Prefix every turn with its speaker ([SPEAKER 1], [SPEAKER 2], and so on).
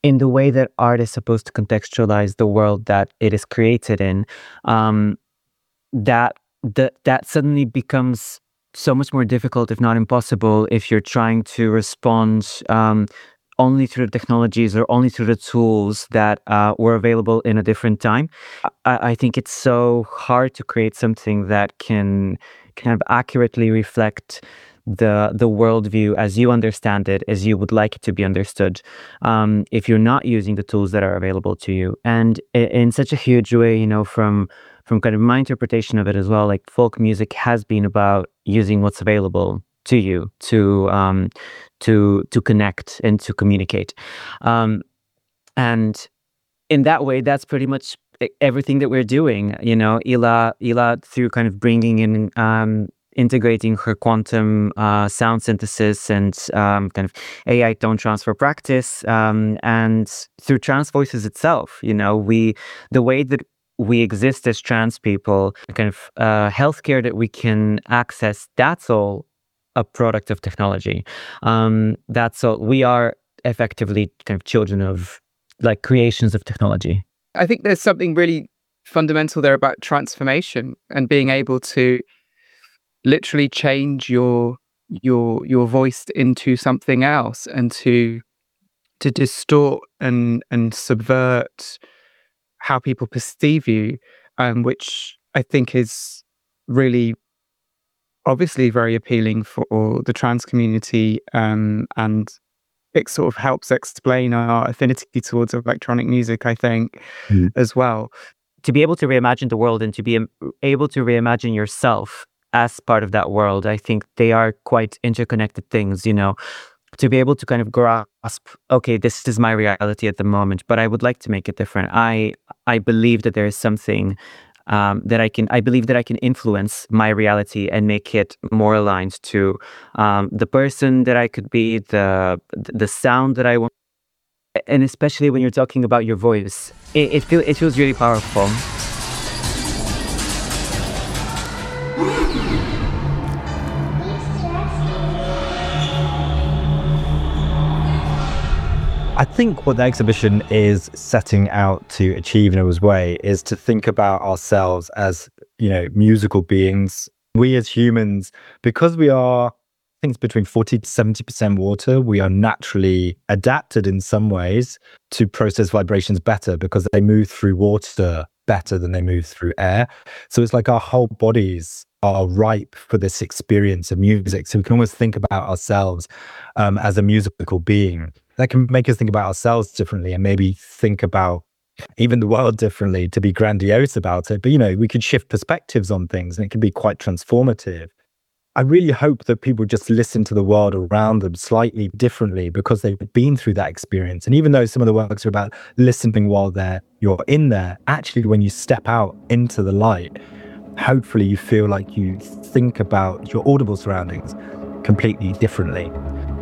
[SPEAKER 1] in the way that art is supposed to contextualize the world that it is created in, that that suddenly becomes so much more difficult, if not impossible, if you're trying to respond only through the technologies or only through the tools that were available in a different time. I think it's so hard to create something that can kind of accurately reflect the worldview as you understand it, as you would like it to be understood, if you're not using the tools that are available to you. And in such a huge way, from kind of my interpretation of it as well, like folk music has been about using what's available to you to connect and to communicate. And in that way, that's pretty much everything that we're doing. Ela through kind of bringing in, integrating her quantum sound synthesis and kind of AI tone transfer practice, and through trans voices itself. The way that we exist as trans people, kind of healthcare that we can access, that's all a product of technology. That's all. We are effectively kind of children of, like, creations of technology.
[SPEAKER 2] I think there's something really fundamental there about transformation and being able to literally change your voice into something else, and to distort and subvert how people perceive you, which I think is really obviously very appealing for the trans community, and it sort of helps explain our affinity towards electronic music, I think, as well.
[SPEAKER 1] To be able to reimagine the world and to be able to reimagine yourself as part of that world, I think they are quite interconnected things, to be able to kind of grasp, okay, this is my reality at the moment, but I would like to make it different. I believe that there is something I believe that I can influence my reality and make it more aligned to the person that I could be, the sound that I want. And especially when you're talking about your voice, it feels really powerful.
[SPEAKER 3] I think what the exhibition is setting out to achieve in a way is to think about ourselves as, musical beings. We as humans, because we are, I think it's between 40 to 70% water, we are naturally adapted in some ways to process vibrations better because they move through water better than they move through air. So it's like our whole bodies are ripe for this experience of music. So we can almost think about ourselves as a musical being. That can make us think about ourselves differently and maybe think about even the world differently, to be grandiose about it. But, we could shift perspectives on things and it can be quite transformative. I really hope that people just listen to the world around them slightly differently because they've been through that experience. And even though some of the works are about listening while you're in there, actually, when you step out into the light, hopefully you feel like you think about your audible surroundings completely differently.